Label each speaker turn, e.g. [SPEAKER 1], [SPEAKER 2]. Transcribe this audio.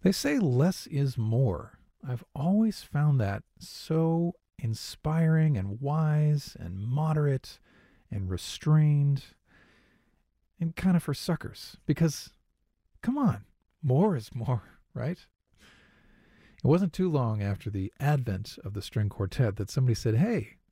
[SPEAKER 1] They say less is more. I've always found that so inspiring and wise and moderate and restrained and kind of for suckers. Because, come on, more is more, right? It wasn't too long after the advent of the string quartet that somebody said, hey,